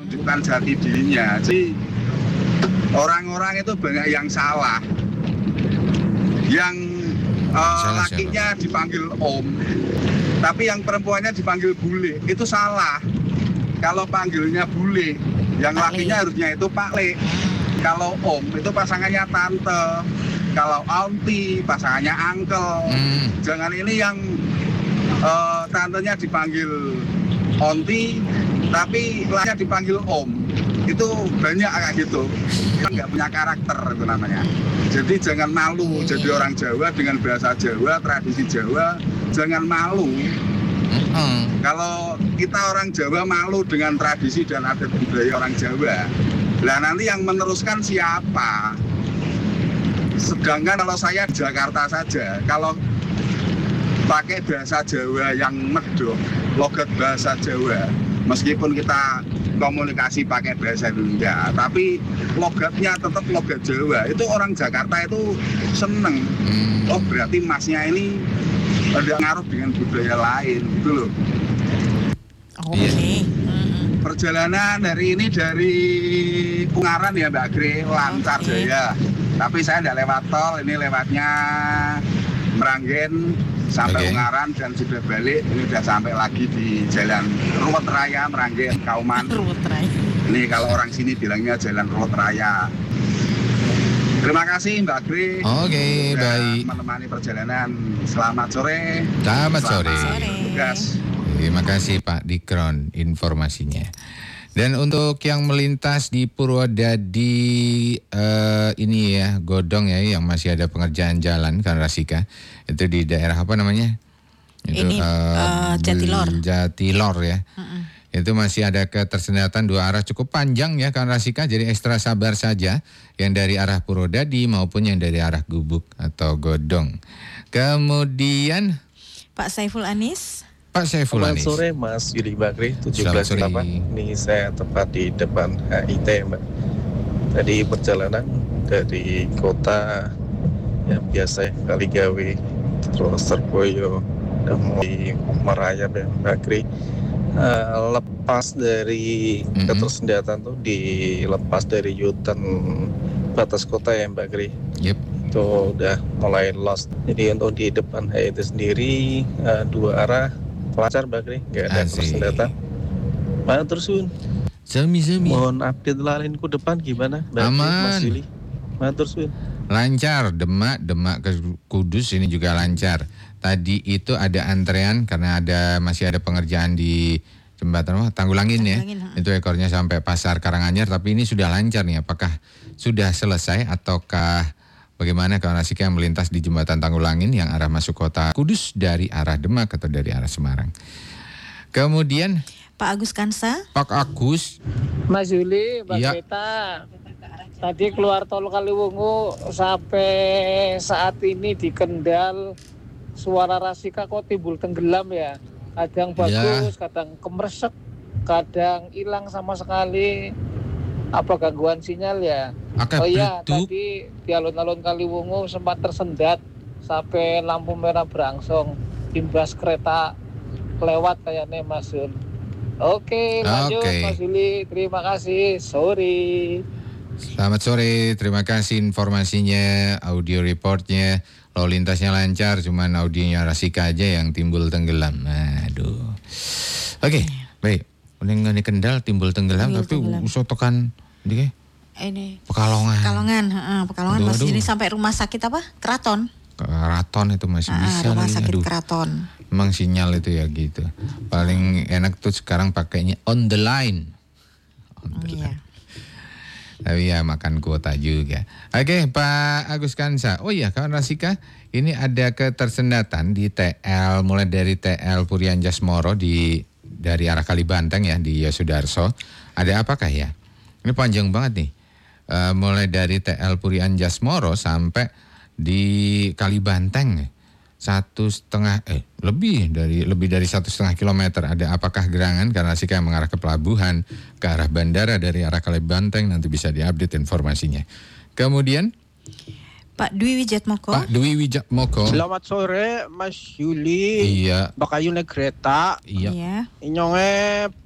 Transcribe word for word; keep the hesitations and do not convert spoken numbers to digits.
menunjukkan jati dirinya. Jadi orang-orang itu banyak yang salah. Yang uh, lakinya dipanggil om, tapi yang perempuannya dipanggil bule, itu salah. Kalau panggilnya bule, yang lakinya harusnya itu Pak Le. Kalau om itu pasangannya tante. Kalau auntie pasangannya uncle. Hmm. Jangan ini yang uh, tantenya dipanggil auntie, tapi lakinya dipanggil om. Itu banyak kayak gitu. Kita nggak punya karakter itu namanya. Jadi jangan malu jadi orang Jawa dengan bahasa Jawa, tradisi Jawa. Jangan malu. Mm-hmm. Kalau kita orang Jawa malu dengan tradisi dan adat budaya orang Jawa, lah nanti yang meneruskan siapa? Sedangkan kalau saya di Jakarta saja, kalau pakai bahasa Jawa yang medok, logat bahasa Jawa, meskipun kita komunikasi pakai bahasa Indonesia, tapi logatnya tetap logat Jawa. Itu orang Jakarta itu seneng. Oh berarti masnya ini ada ngaruh dengan budaya lain gitu loh. Oke. Okay. Perjalanan hari ini dari Ungaran ya Mbak Gre, lancar okay. Jaya. Tapi saya tidak lewat tol, ini lewatnya Meranggen sampai okay. Ungaran dan sudah balik. Ini sudah sampai lagi di Jalan Ruwet Raya Meranggen, Kauman. Ruwet Raya. Ini kalau orang sini bilangnya Jalan Ruwet Raya. Terima kasih Mbak Gri. Oke, okay, baik. Menemani perjalanan. Selamat sore. Selamat, Selamat sore. Tugas. Terima kasih Pak Dikron informasinya. Dan untuk yang melintas di Purwodadi uh, ini ya, Godong ya, yang masih ada pengerjaan jalan Kanrasika, itu di daerah apa namanya? Itu, ini uh, uh, Jatilor. Jatilor ya. Uh-uh. Itu masih ada ketersendatan dua arah cukup panjang ya Kanrasika, jadi ekstra sabar saja yang dari arah Purwodadi maupun yang dari arah Gubuk atau Godong. Kemudian Pak Saiful Anis. Pak Saiful Anis. Selamat sore Mas Yudi Bakri, tujuh belas delapan. Ini saya tepat di depan H I T Mbak. Tadi perjalanan dari kota yang biasa Kaligawe, terus Surabaya, dan di Merayap ya Bakri. Uh, lepas dari mm-hmm. ketersendatan tuh dilepas dari Yutan batas kota ya Mbak Gri. Yep. Itu udah mulai lost. Jadi untuk di depan H I T sendiri uh, dua arah lancar Mbak Gri, nggak ada ketersendatan. Mana tersun? Semi-semi. Mohon update lain ku depan gimana Mbak Aman. Gri, Mas Yuli? Mana tersun? Lancar, Demak, Demak ke Kudus ini juga lancar. Tadi itu ada antrean karena ada masih ada pengerjaan di jembatan apa? Tanggulangin ya. Tanggulangin, itu ekornya sampai Pasar Karanganyar, tapi ini sudah lancar nih. Apakah sudah selesai ataukah bagaimana Kanrasika yang melintas di jembatan Tanggulangin yang arah masuk kota Kudus dari arah Demak atau dari arah Semarang? Kemudian Pak Agus Kansa. Pak Agus. Mas Yuli, Mbak ya. Greta. Tadi keluar tol Kaliwungu sampai saat ini di Kendal. Suara Rasika kok timbul tenggelam ya. Kadang bagus, ya. Kadang kemersek, kadang hilang sama sekali. Apa gangguan sinyal ya? Akan oh iya, betul. tadi di alun-alun Kaliwungu sempat tersendat sampai lampu merah berangsung. Imbas kereta lewat kayaknya Mas Yul. Oke, lanjut Oke. Mas Yuli. Terima kasih. Sorry. Selamat sore, terima kasih informasinya, audio reportnya. Lalu lintasnya lancar, cuman audionya Rasika aja yang timbul tenggelam. Aduh. Oke, okay, baik. Ini Kendal timbul tenggelam, timbul tapi tenggelam. Usah tekan di ini Pekalongan. Pekalongan, heeh, Pekalongan aduh, masih aduh. ini sampai rumah sakit apa? Keraton. Keraton itu masih ah, bisa rumah lagi. sakit Aduh. Keraton. Memang sinyal itu ya gitu. Paling enak tuh sekarang pakainya on the line. On the iya. line. Tapi ya makan kuota juga. Oke Pak Agus Kansa. Oh iya kawan Rasika, ini ada ketersendatan di T L, mulai dari T L Purian Jasmoro di dari arah Kalibanteng ya di Yosudarso. Ada apakah ya? Ini panjang banget nih. Uh, mulai dari T L Purian Jasmoro sampai di Kalibanteng. Satu setengah eh lebih dari lebih dari satu setengah kilometer. Ada apakah gerangan karena Rasika yang mengarah ke pelabuhan ke arah bandara dari arah Kalibanteng, nanti bisa diupdate informasinya. Kemudian Pak Dwi Wijatmoko. Pak Dwi Wijatmoko. Selamat sore Mas Yuli. Iya. Bakayune kereta. Iya. Iya. Inyonge